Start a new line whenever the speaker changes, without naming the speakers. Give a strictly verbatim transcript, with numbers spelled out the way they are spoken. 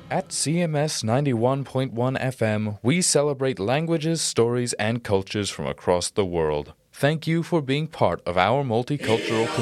At C M S ninety-one point one F M, we celebrate languages, stories, and cultures from across the world. Thank you for being part of our multicultural community.